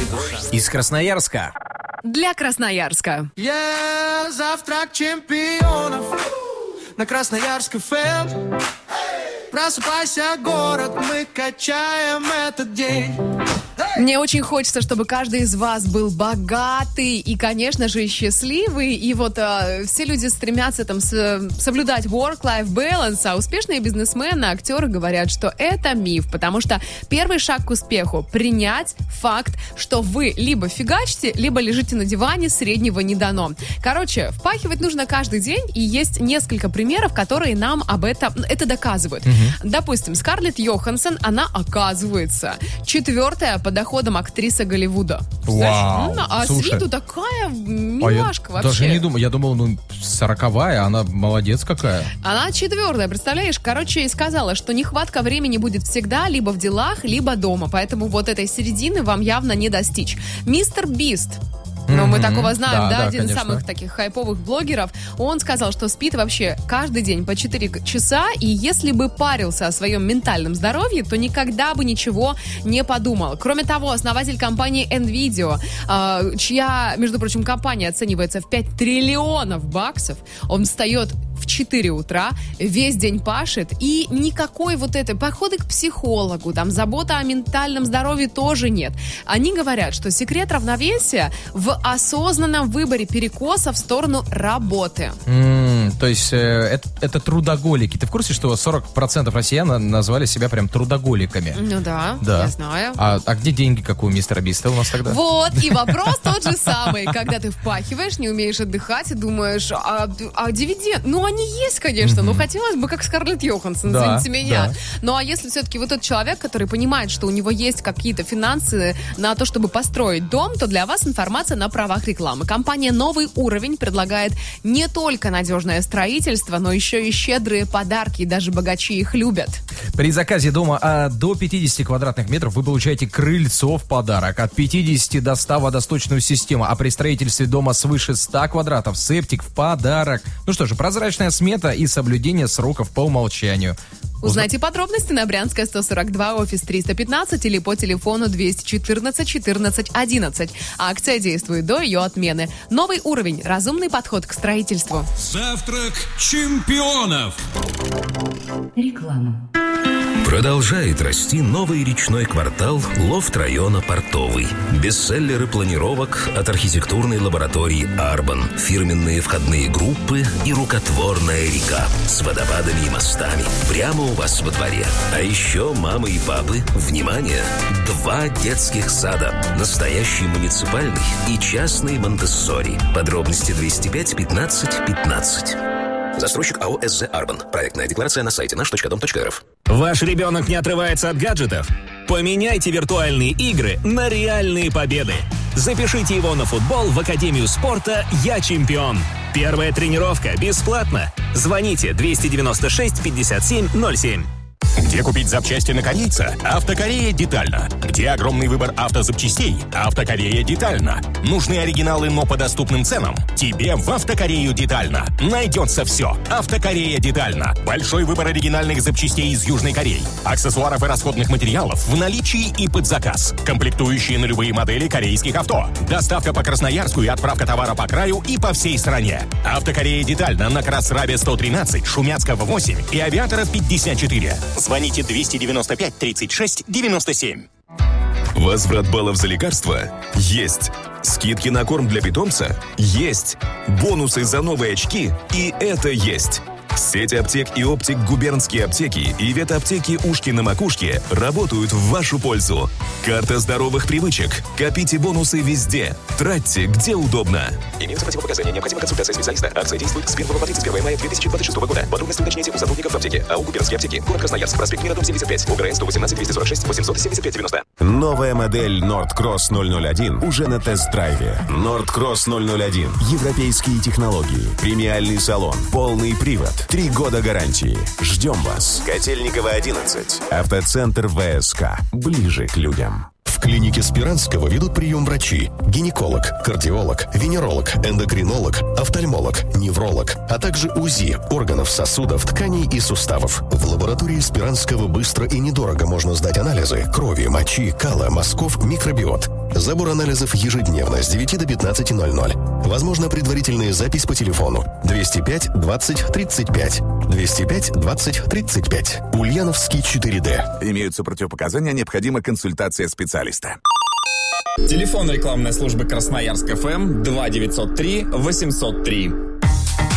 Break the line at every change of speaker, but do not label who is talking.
Из Красноярска.
Для Красноярска.
Завтрак чемпионов на Красноярск ФМ. Просыпайся, город, мы качаем этот день.
Мне очень хочется, чтобы каждый из вас был богатый и, конечно же, счастливый. И вот все люди стремятся там соблюдать work-life balance, а успешные бизнесмены, актеры говорят, что это миф, потому что первый шаг к успеху — принять факт, что вы либо фигачите, либо лежите на диване, среднего не дано. Короче, впахивать нужно каждый день, и есть несколько примеров, которые нам это доказывают. Допустим, Скарлетт Йоханссон, она, оказывается, 4-я по доходам актриса Голливуда.
Вау.
А
Слушай,
с виду такая милашка вообще.
Даже не думал. Я думал, 40-я, она молодец какая.
Она 4-я, представляешь? Короче, и сказала, что нехватка времени будет всегда либо в делах, либо дома. Поэтому вот этой середины вам явно не достичь. Мистер Бист. Ну, мы такого знаем, да, один из самых таких хайповых блогеров. Он сказал, что спит вообще каждый день по 4 часа, и если бы парился о своем ментальном здоровье, то никогда бы ничего не подумал. Кроме того, основатель компании NVIDIA, чья, между прочим, компания оценивается в 5 триллионов баксов, он встает в 4 утра, весь день пашет, и никакой вот этой походы к психологу, там, забота о ментальном здоровье тоже нет. Они говорят, что секрет равновесия в осознанном выборе перекоса в сторону работы.
То есть это трудоголики. Ты в курсе, что 40% россиян назвали себя прям трудоголиками?
Ну да, я знаю.
А где деньги, как у мистера Биста у нас тогда?
Вот, и вопрос тот же самый. Когда ты впахиваешь, не умеешь отдыхать и думаешь, а дивиденд? Ну, они есть, конечно, но хотелось бы, как Скарлетт Йоханссон, извините меня. Да. Ну, а если все-таки вот тот человек, который понимает, что у него есть какие-то финансы на то, чтобы построить дом, то для вас информация на правах рекламы. Компания «Новый уровень» предлагает не только надежное строительство, но еще и щедрые подарки, и даже богачи их любят.
При заказе дома до 50 квадратных метров вы получаете крыльцо в подарок, от 50 до 100 водосточную систему, а при строительстве дома свыше 100 квадратов септик в подарок. Ну что же, прозрачная смета и соблюдение сроков по умолчанию.
Узнайте подробности на Брянская, 142, офис 315 или по телефону 214 14 11. Акция действует до ее отмены. Новый уровень. Разумный подход к строительству.
Завтрак чемпионов.
Реклама.
Продолжает расти новый речной квартал лофт района Портовый. Бестселлеры планировок от архитектурной лаборатории «Арбан», фирменные входные группы и рукотворная река с водопадами и мостами прямо у вас во дворе. А еще мамы и папы, внимание, 2 детских сада, настоящий муниципальный и частный Монтессори. Подробности 205 15 15. Застройщик АО «СЗ Арбан». Проектная декларация на сайте наш.дом.рф.
Ваш ребенок не отрывается от гаджетов? Поменяйте виртуальные игры на реальные победы. Запишите его на футбол в Академию спорта «Я чемпион». Первая тренировка бесплатно. Звоните 296 57 07.
Где купить запчасти на корейца? Автокорея детально. Где огромный выбор автозапчастей? Автокорея детально. Нужны оригиналы, но по доступным ценам? Тебе в Автокорею детально. Найдется все. Автокорея детально. Большой выбор оригинальных запчастей из Южной Кореи. Аксессуаров и расходных материалов в наличии и под заказ. Комплектующие на любые модели корейских авто. Доставка по Красноярску и отправка товара по краю и по всей стране. Автокорея детально на Красрабе 113, Шумяцкого 8 и Авиаторов 54. Звоните 295 36 97.
Возврат баллов за лекарства? Есть. Скидки на корм для питомца? Есть. Бонусы за новые очки? И это есть. Сеть аптек и оптик «Губернские аптеки» и ветаптеки «Ушки на макушке» работают в вашу пользу. Карта здоровых привычек. Копите бонусы везде. Тратьте, где удобно.
Имеются противопоказания. Необходима консультация специалиста. Акция действует с 1 по 31 мая 2026 года. Подробности уточните у сотрудников аптеки. АО «Губернские аптеки». Город Красноярск. Проспект Мира, дом 75. УГРН 118 246 875 90.
Новая модель Nord Cross 001 уже на тест-драйве. Nord Cross 001. Европейские технологии. Премиальный салон. Полный привод. 3 года гарантии. Ждем вас. Котельниково 11. Автоцентр ВСК. Ближе к людям.
В клинике Спиранского ведут прием врачи: гинеколог, кардиолог, венеролог, эндокринолог, офтальмолог, невролог, а также УЗИ органов, сосудов, тканей и суставов. В лаборатории Спиранского быстро и недорого можно сдать анализы крови, мочи, кала, мазков, микробиот. Забор анализов ежедневно с 9 до 15:00. Возможна предварительная запись по телефону 205 20 35. 205 20 35. Ульяновский 4D.
Имеются противопоказания, необходима консультация специалиста.
Телефон рекламной службы Красноярск ФМ 2903 803.